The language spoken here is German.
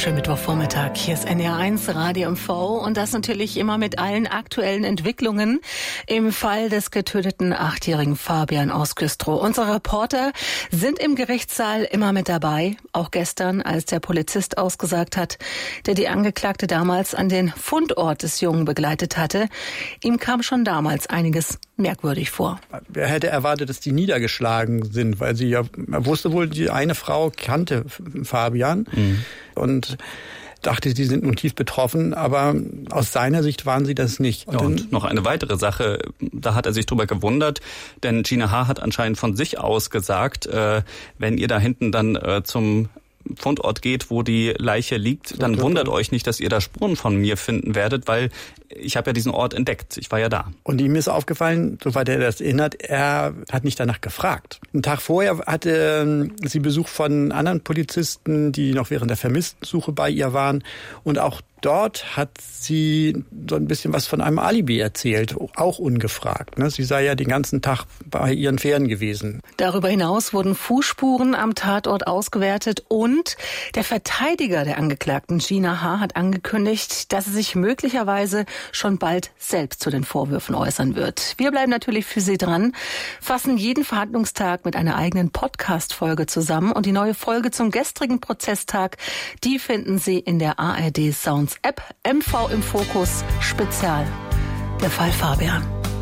wunderschönen Mittwochvormittag. Hier ist NDR1 Radio MV und das natürlich immer mit allen aktuellen Entwicklungen im Fall des getöteten 8-jährigen Fabian aus Güstrow. Unsere Reporter sind im Gerichtssaal immer mit dabei. Auch gestern, als der Polizist ausgesagt hat, der die Angeklagte damals an den Fundort des Jungen begleitet hatte. Ihm kam schon damals einiges merkwürdig vor. Wer hätte erwartet, dass die niedergeschlagen sind, weil er wusste wohl, die eine Frau kannte Fabian und dachte, sie sind nun tief betroffen, aber aus seiner Sicht waren sie das nicht. Und noch eine weitere Sache, da hat er sich drüber gewundert, denn Gina H. hat anscheinend von sich aus gesagt, wenn ihr da hinten dann zum Fundort geht, wo die Leiche liegt, dann wundert euch nicht, dass ihr da Spuren von mir finden werdet, weil ich habe ja diesen Ort entdeckt. Ich war ja da. Und ihm ist aufgefallen, soweit er das erinnert, er hat nicht danach gefragt. Einen Tag vorher hatte sie Besuch von anderen Polizisten, die noch während der Vermisstensuche bei ihr waren. Und auch dort hat sie so ein bisschen was von einem Alibi erzählt, auch ungefragt. Sie sei ja den ganzen Tag bei ihren Pferden gewesen. Darüber hinaus wurden Fußspuren am Tatort ausgewertet und der Verteidiger der Angeklagten Gina H. hat angekündigt, dass er sich möglicherweise schon bald selbst zu den Vorwürfen äußern wird. Wir bleiben natürlich für Sie dran, fassen jeden Verhandlungstag mit einer eigenen Podcast-Folge zusammen und die neue Folge zum gestrigen Prozesstag, die finden Sie in der ARD Sounds App MV im Fokus Spezial. Der Fall Fabian.